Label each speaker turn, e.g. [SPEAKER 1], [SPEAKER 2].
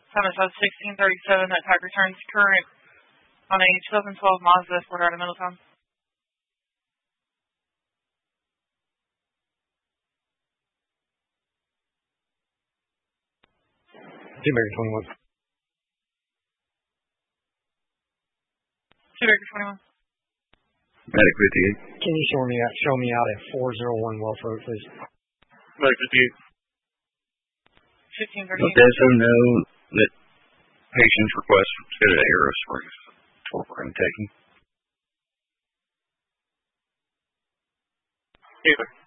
[SPEAKER 1] Time is 16:37. That type returns current on a 2012 Mazda Ford out of Middletown.
[SPEAKER 2] Baker 21.
[SPEAKER 1] Baker 21.
[SPEAKER 3] Medic 58.
[SPEAKER 2] Can you show me out at 401 Wells Road, please?
[SPEAKER 3] Medic 58.
[SPEAKER 1] 15:38.
[SPEAKER 3] Let the SO know that patient's request to go to Arrow Springs. That's what we're going to take him.
[SPEAKER 4] Either.